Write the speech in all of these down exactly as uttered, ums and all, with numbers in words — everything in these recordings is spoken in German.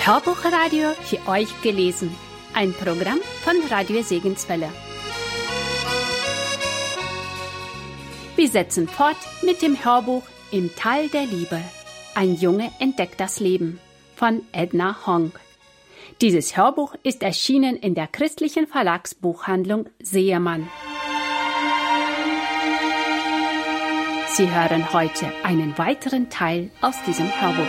Hörbuchradio für euch gelesen. Ein Programm von Radio Segenswelle. Wir setzen fort mit dem Hörbuch Im Tal der Liebe. Ein Junge entdeckt das Leben von Edna Hong. Dieses Hörbuch ist erschienen in der christlichen Verlagsbuchhandlung Seemann. Sie hören heute einen weiteren Teil aus diesem Hörbuch.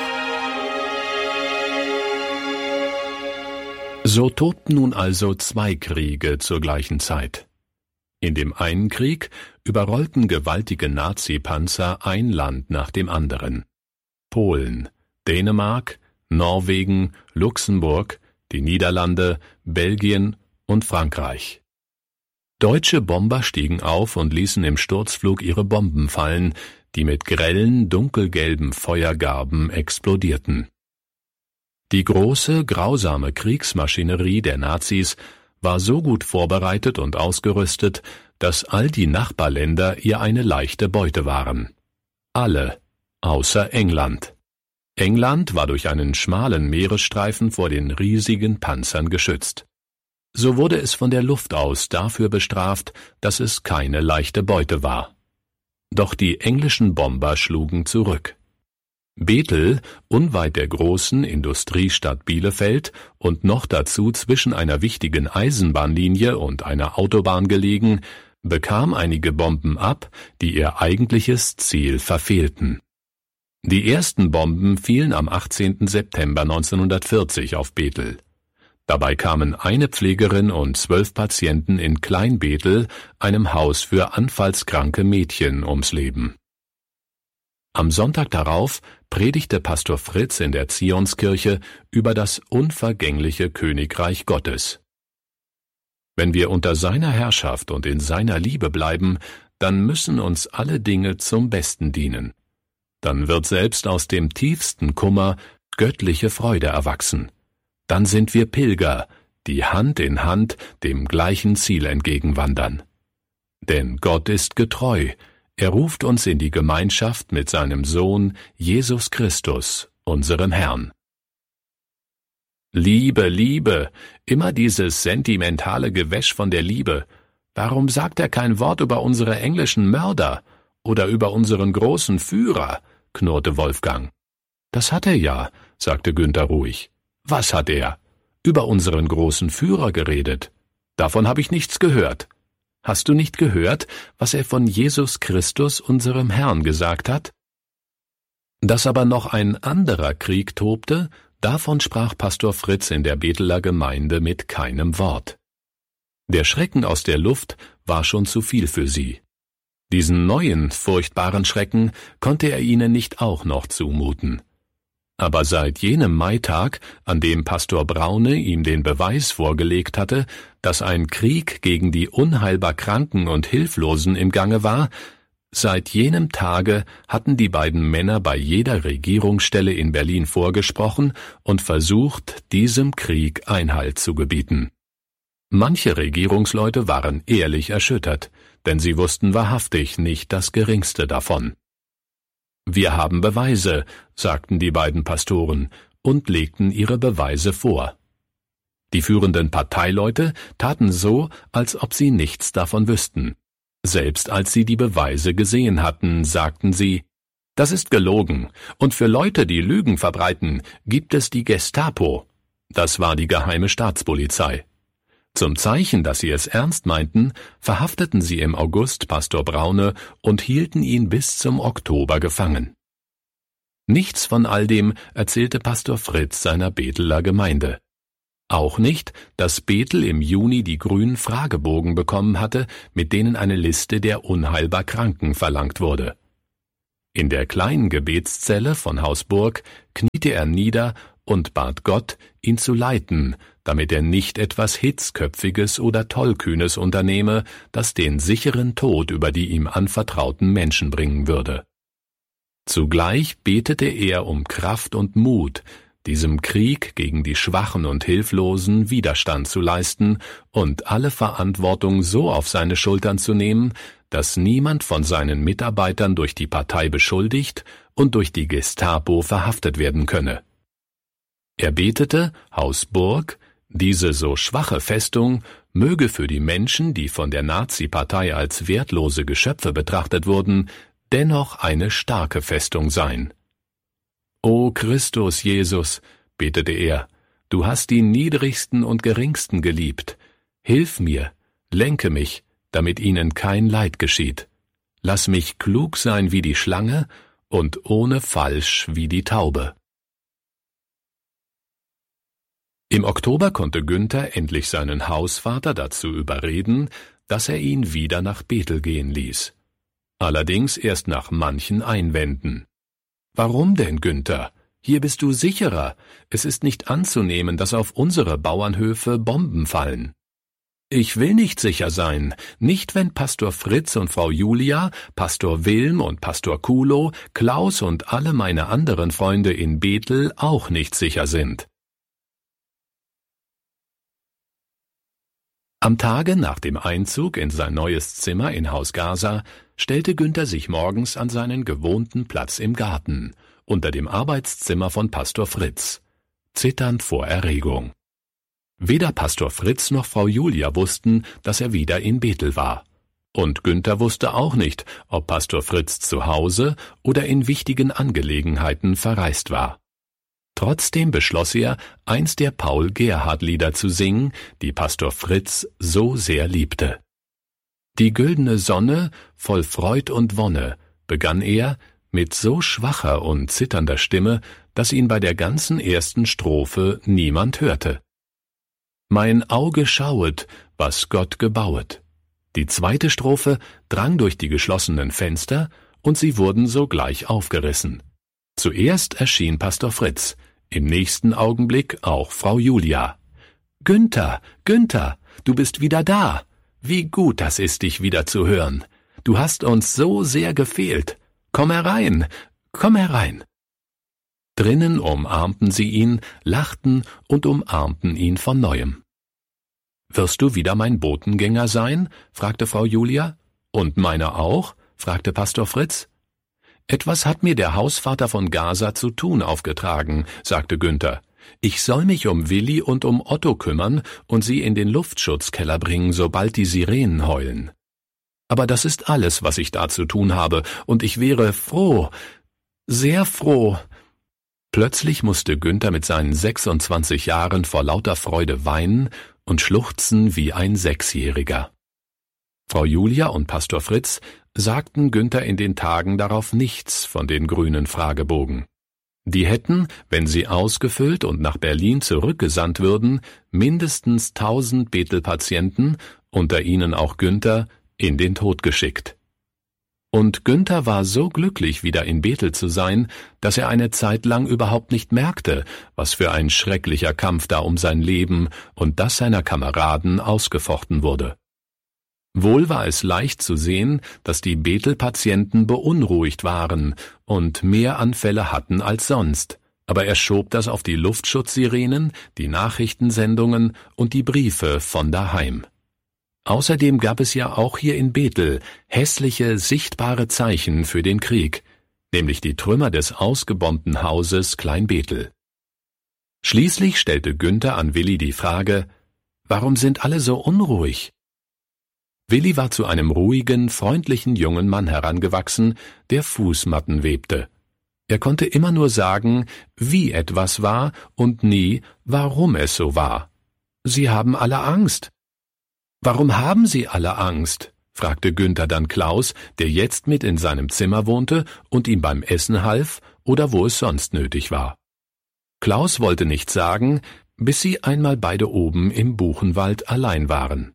So tobten nun also zwei Kriege zur gleichen Zeit. In dem einen Krieg überrollten gewaltige Nazi-Panzer ein Land nach dem anderen. Polen, Dänemark, Norwegen, Luxemburg, die Niederlande, Belgien und Frankreich. Deutsche Bomber stiegen auf und ließen im Sturzflug ihre Bomben fallen, die mit grellen, dunkelgelben Feuergarben explodierten. Die große, grausame Kriegsmaschinerie der Nazis war so gut vorbereitet und ausgerüstet, dass all die Nachbarländer ihr eine leichte Beute waren. Alle, außer England. England war durch einen schmalen Meeresstreifen vor den riesigen Panzern geschützt. So wurde es von der Luft aus dafür bestraft, dass es keine leichte Beute war. Doch die englischen Bomber schlugen zurück. Bethel, unweit der großen Industriestadt Bielefeld und noch dazu zwischen einer wichtigen Eisenbahnlinie und einer Autobahn gelegen, bekam einige Bomben ab, die ihr eigentliches Ziel verfehlten. Die ersten Bomben fielen am achtzehnten September neunzehnhundertvierzig auf Bethel. Dabei kamen eine Pflegerin und zwölf Patienten in Klein-Bethel, einem Haus für anfallskranke Mädchen, ums Leben. Am Sonntag darauf predigte Pastor Fritz in der Zionskirche über das unvergängliche Königreich Gottes. Wenn wir unter seiner Herrschaft und in seiner Liebe bleiben, dann müssen uns alle Dinge zum Besten dienen. Dann wird selbst aus dem tiefsten Kummer göttliche Freude erwachsen. Dann sind wir Pilger, die Hand in Hand dem gleichen Ziel entgegenwandern. Denn Gott ist getreu. Er ruft uns in die Gemeinschaft mit seinem Sohn Jesus Christus, unserem Herrn. Liebe, Liebe, immer dieses sentimentale Gewäsch von der Liebe. Warum sagt er kein Wort über unsere englischen Mörder oder über unseren großen Führer? Knurrte Wolfgang. Das hat er ja, sagte Günther ruhig. Was hat er? Über unseren großen Führer geredet. Davon habe ich nichts gehört. Hast du nicht gehört, was er von Jesus Christus, unserem Herrn, gesagt hat? Dass aber noch ein anderer Krieg tobte, davon sprach Pastor Fritz in der Betheler Gemeinde mit keinem Wort. Der Schrecken aus der Luft war schon zu viel für sie. Diesen neuen, furchtbaren Schrecken konnte er ihnen nicht auch noch zumuten. Aber seit jenem Maitag, an dem Pastor Braune ihm den Beweis vorgelegt hatte, dass ein Krieg gegen die unheilbar Kranken und Hilflosen im Gange war, seit jenem Tage hatten die beiden Männer bei jeder Regierungsstelle in Berlin vorgesprochen und versucht, diesem Krieg Einhalt zu gebieten. Manche Regierungsleute waren ehrlich erschüttert, denn sie wussten wahrhaftig nicht das Geringste davon. Wir haben Beweise, sagten die beiden Pastoren und legten ihre Beweise vor. Die führenden Parteileute taten so, als ob sie nichts davon wüssten. Selbst als sie die Beweise gesehen hatten, sagten sie, das ist gelogen, und für Leute, die Lügen verbreiten, gibt es die Gestapo. Das war die geheime Staatspolizei. Zum Zeichen, dass sie es ernst meinten, verhafteten sie im August Pastor Braune und hielten ihn bis zum Oktober gefangen. Nichts von all dem erzählte Pastor Fritz seiner Betheler Gemeinde. Auch nicht, dass Bethel im Juni die grünen Fragebogen bekommen hatte, mit denen eine Liste der unheilbar Kranken verlangt wurde. In der kleinen Gebetszelle von Hausburg kniete er nieder und bat Gott, ihn zu leiten, damit er nicht etwas Hitzköpfiges oder Tollkühnes unternehme, das den sicheren Tod über die ihm anvertrauten Menschen bringen würde. Zugleich betete er um Kraft und Mut, diesem Krieg gegen die Schwachen und Hilflosen Widerstand zu leisten und alle Verantwortung so auf seine Schultern zu nehmen, dass niemand von seinen Mitarbeitern durch die Partei beschuldigt und durch die Gestapo verhaftet werden könne. Er betete, Haus Burg, diese so schwache Festung, möge für die Menschen, die von der Nazi-Partei als wertlose Geschöpfe betrachtet wurden, dennoch eine starke Festung sein. O Christus Jesus, betete er, du hast die Niedrigsten und Geringsten geliebt. Hilf mir, lenke mich, damit ihnen kein Leid geschieht. Lass mich klug sein wie die Schlange und ohne Falsch wie die Taube. Im Oktober konnte Günther endlich seinen Hausvater dazu überreden, dass er ihn wieder nach Bethel gehen ließ. Allerdings erst nach manchen Einwänden. »Warum denn, Günther? Hier bist du sicherer. Es ist nicht anzunehmen, dass auf unsere Bauernhöfe Bomben fallen.« »Ich will nicht sicher sein, nicht wenn Pastor Fritz und Frau Julia, Pastor Wilm und Pastor Kulo, Klaus und alle meine anderen Freunde in Bethel auch nicht sicher sind.« Am Tage nach dem Einzug in sein neues Zimmer in Haus Gaza stellte Günther sich morgens an seinen gewohnten Platz im Garten, unter dem Arbeitszimmer von Pastor Fritz, zitternd vor Erregung. Weder Pastor Fritz noch Frau Julia wussten, dass er wieder in Bethel war. Und Günther wusste auch nicht, ob Pastor Fritz zu Hause oder in wichtigen Angelegenheiten verreist war. Trotzdem beschloss er, eins der Paul-Gerhardt-Lieder zu singen, die Pastor Fritz so sehr liebte. »Die güldene Sonne, voll Freud und Wonne«, begann er mit so schwacher und zitternder Stimme, dass ihn bei der ganzen ersten Strophe niemand hörte. »Mein Auge schauet, was Gott gebauet.« Die zweite Strophe drang durch die geschlossenen Fenster, und sie wurden sogleich aufgerissen. Zuerst erschien Pastor Fritz, im nächsten Augenblick auch Frau Julia. »Günther, Günther, du bist wieder da. Wie gut das ist, dich wieder zu hören. Du hast uns so sehr gefehlt. Komm herein, komm herein.« Drinnen umarmten sie ihn, lachten und umarmten ihn von Neuem. »Wirst du wieder mein Botengänger sein?« fragte Frau Julia. »Und meiner auch?« fragte Pastor Fritz. »Etwas hat mir der Hausvater von Gaza zu tun aufgetragen«, sagte Günther. »Ich soll mich um Willi und um Otto kümmern und sie in den Luftschutzkeller bringen, sobald die Sirenen heulen. Aber das ist alles, was ich da zu tun habe, und ich wäre froh, sehr froh.« Plötzlich musste Günther mit seinen sechsundzwanzig Jahren vor lauter Freude weinen und schluchzen wie ein Sechsjähriger. Frau Julia und Pastor Fritz sagten Günther in den Tagen darauf nichts von den grünen Fragebogen. Die hätten, wenn sie ausgefüllt und nach Berlin zurückgesandt würden, mindestens tausend Bethel-Patienten, unter ihnen auch Günther, in den Tod geschickt. Und Günther war so glücklich, wieder in Bethel zu sein, dass er eine Zeit lang überhaupt nicht merkte, was für ein schrecklicher Kampf da um sein Leben und das seiner Kameraden ausgefochten wurde. Wohl war es leicht zu sehen, dass die Bethel-Patienten beunruhigt waren und mehr Anfälle hatten als sonst, aber er schob das auf die Luftschutzsirenen, die Nachrichtensendungen und die Briefe von daheim. Außerdem gab es ja auch hier in Bethel hässliche, sichtbare Zeichen für den Krieg, nämlich die Trümmer des ausgebombten Hauses Klein-Bethel. Schließlich stellte Günther an Willi die Frage, »Warum sind alle so unruhig?« Willi war zu einem ruhigen, freundlichen jungen Mann herangewachsen, der Fußmatten webte. Er konnte immer nur sagen, wie etwas war und nie, warum es so war. »Sie haben alle Angst.« »Warum haben Sie alle Angst?« fragte Günther dann Klaus, der jetzt mit in seinem Zimmer wohnte und ihm beim Essen half oder wo es sonst nötig war. Klaus wollte nichts sagen, bis sie einmal beide oben im Buchenwald allein waren.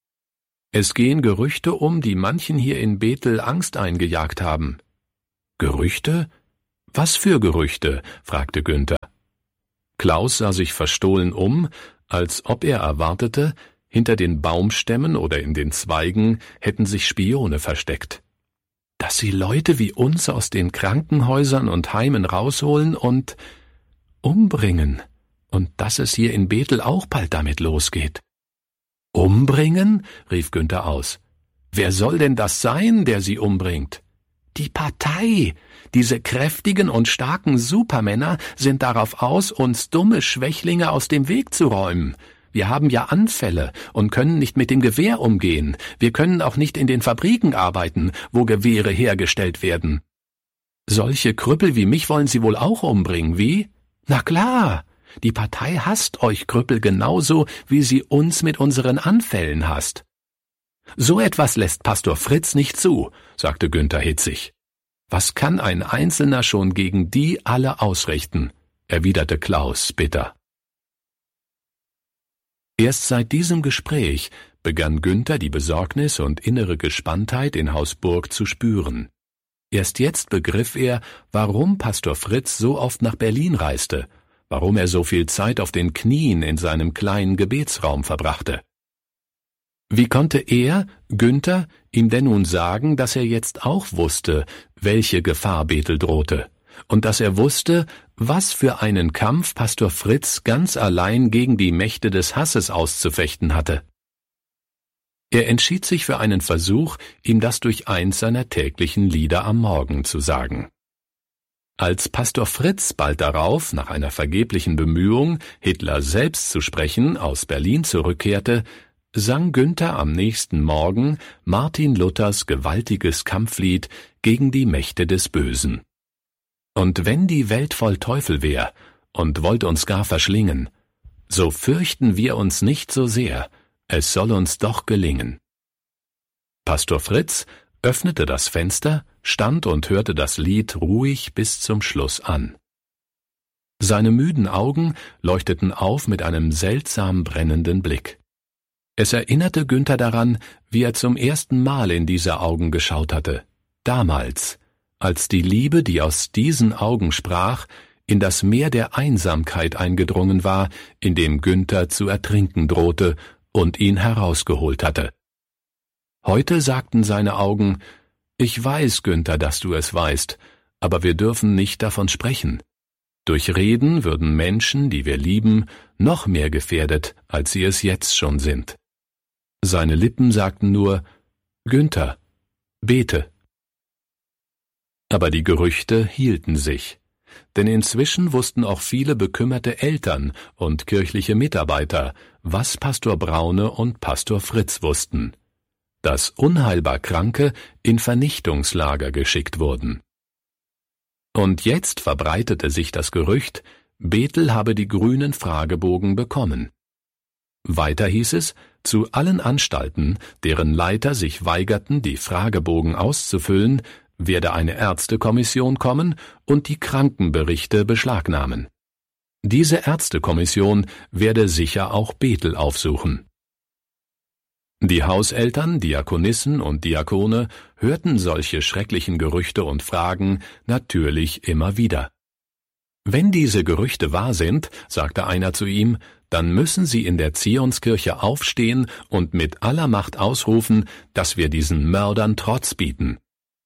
»Es gehen Gerüchte um, die manchen hier in Bethel Angst eingejagt haben.« »Gerüchte? Was für Gerüchte?« fragte Günther. Klaus sah sich verstohlen um, als ob er erwartete, hinter den Baumstämmen oder in den Zweigen hätten sich Spione versteckt. »Dass sie Leute wie uns aus den Krankenhäusern und Heimen rausholen und umbringen, und dass es hier in Bethel auch bald damit losgeht.« »Umbringen?« rief Günther aus. »Wer soll denn das sein, der sie umbringt?« »Die Partei, Diese kräftigen und starken Supermänner sind darauf aus, uns dumme Schwächlinge aus dem Weg zu räumen. Wir haben ja Anfälle und können nicht mit dem Gewehr umgehen. Wir können auch nicht in den Fabriken arbeiten, wo Gewehre hergestellt werden. Solche Krüppel wie mich wollen Sie wohl auch umbringen, wie? Na klar, die Partei hasst euch Krüppel genauso, wie sie uns mit unseren Anfällen hasst. So etwas lässt Pastor Fritz nicht zu, sagte Günther hitzig. Was kann ein Einzelner schon gegen die alle ausrichten? Erwiderte Klaus bitter. Erst seit diesem Gespräch begann Günther die Besorgnis und innere Gespanntheit in Haus Burg zu spüren. Erst jetzt begriff er, warum Pastor Fritz so oft nach Berlin reiste, warum er so viel Zeit auf den Knien in seinem kleinen Gebetsraum verbrachte. Wie konnte er, Günther, ihm denn nun sagen, dass er jetzt auch wusste, welche Gefahr Bethel drohte, und dass er wusste, was für einen Kampf Pastor Fritz ganz allein gegen die Mächte des Hasses auszufechten hatte? Er entschied sich für einen Versuch, ihm das durch eins seiner täglichen Lieder am Morgen zu sagen. Als Pastor Fritz bald darauf, nach einer vergeblichen Bemühung, Hitler selbst zu sprechen, aus Berlin zurückkehrte, sang Günther am nächsten Morgen Martin Luthers gewaltiges Kampflied gegen die Mächte des Bösen. Und wenn die Welt voll Teufel wär und wollt uns gar verschlingen, so fürchten wir uns nicht so sehr, es soll uns doch gelingen. Pastor Fritz öffnete das Fenster, stand und hörte das Lied ruhig bis zum Schluss an. Seine müden Augen leuchteten auf mit einem seltsam brennenden Blick. Es erinnerte Günther daran, wie er zum ersten Mal in diese Augen geschaut hatte, damals, als die Liebe, die aus diesen Augen sprach, in das Meer der Einsamkeit eingedrungen war, in dem Günther zu ertrinken drohte und ihn herausgeholt hatte. Heute sagten seine Augen: »Ich weiß, Günther, dass du es weißt, aber wir dürfen nicht davon sprechen. Durch Reden würden Menschen, die wir lieben, noch mehr gefährdet, als sie es jetzt schon sind.« Seine Lippen sagten nur: »Günther, bete.« Aber die Gerüchte hielten sich, denn inzwischen wussten auch viele bekümmerte Eltern und kirchliche Mitarbeiter, was Pastor Braune und Pastor Fritz wussten: dass unheilbar Kranke in Vernichtungslager geschickt wurden. Und jetzt verbreitete sich das Gerücht, Bethel habe die grünen Fragebogen bekommen. Weiter hieß es, zu allen Anstalten, deren Leiter sich weigerten, die Fragebogen auszufüllen, werde eine Ärztekommission kommen und die Krankenberichte beschlagnahmen. Diese Ärztekommission werde sicher auch Bethel aufsuchen. Die Hauseltern, Diakonissen und Diakone hörten solche schrecklichen Gerüchte und Fragen natürlich immer wieder. »Wenn diese Gerüchte wahr sind«, sagte einer zu ihm, »dann müssen Sie in der Zionskirche aufstehen und mit aller Macht ausrufen, dass wir diesen Mördern Trotz bieten.«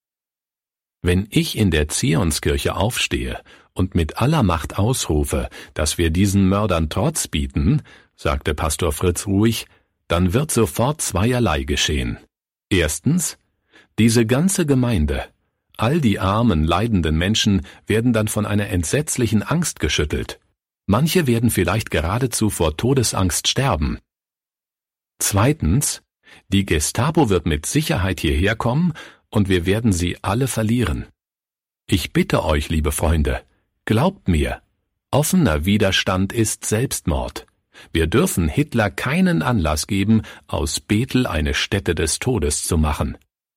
Wenn ich in der Zionskirche aufstehe und mit aller Macht ausrufe, dass wir diesen Mördern Trotz bieten, sagte Pastor Fritz ruhig, dann wird sofort zweierlei geschehen. Erstens, diese ganze Gemeinde, all die armen, leidenden Menschen werden dann von einer entsetzlichen Angst geschüttelt. Manche werden vielleicht geradezu vor Todesangst sterben. Zweitens, die Gestapo wird mit Sicherheit hierher kommen und wir werden sie alle verlieren. Ich bitte euch, liebe Freunde, glaubt mir, offener Widerstand ist Selbstmord. Wir dürfen Hitler keinen Anlass geben, aus Bethel eine Stätte des Todes zu machen.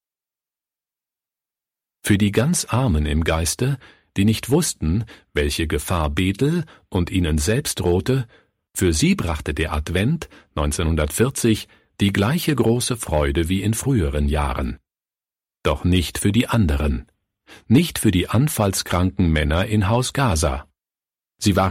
Für die ganz Armen im Geiste, die nicht wussten, welche Gefahr Bethel und ihnen selbst drohte, für sie brachte der Advent neunzehnhundertvierzig die gleiche große Freude wie in früheren Jahren. Doch nicht für die anderen, nicht für die anfallskranken Männer in Haus Gaza. Sie waren